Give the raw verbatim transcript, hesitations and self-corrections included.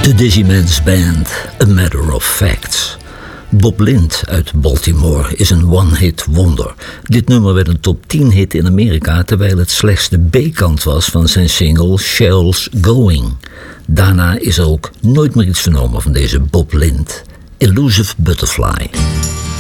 De Digimans Band, A Matter of Facts. Bob Lind uit Baltimore is een one-hit wonder. Dit nummer werd een top tien hit in Amerika, terwijl het slechts de B-kant was van zijn single Shell's Going. Daarna is er ook nooit meer iets vernomen van deze Bob Lind. Elusive Butterfly.